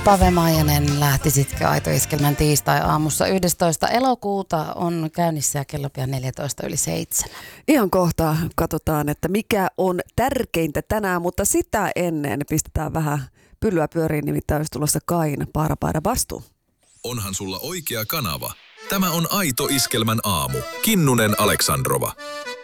Pave Maijanen lähti sitten Aito Iskelmän tiistai-aamussa 11. elokuuta on käynnissä ja kello pian 7:14. Ihan kohta katsotaan, että mikä on tärkeintä tänään, mutta sitä ennen pistetään vähän pyllyä pyöriin, nimittäin olisi tulossa Kain Paara Bastu. Onhan sulla oikea kanava. Tämä on Aito Iskelmän aamu. Kinnunen Aleksandrova.